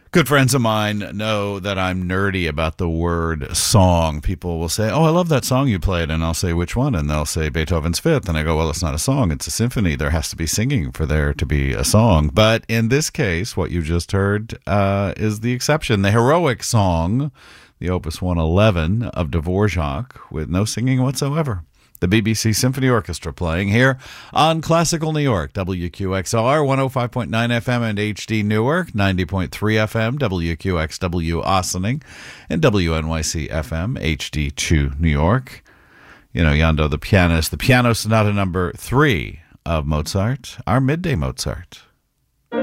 Good friends of mine know that I'm nerdy about the word song. People will say, "Oh, I love that song you played," and I'll say, "Which one?" And they'll say Beethoven's Fifth, and I go, "Well, it's not a song, it's a symphony. There has to be singing for there to be a song." But in this case, what you just heard is the exception. The heroic song, the Opus 111 of Dvorak, with no singing whatsoever. The BBC Symphony Orchestra playing here on Classical New York, WQXR, 105.9 FM and HD Newark, 90.3 FM, WQXW Ossining, and WNYC FM, HD2 New York. You know, Yando, the piano Sonata number 3 of Mozart, our midday Mozart.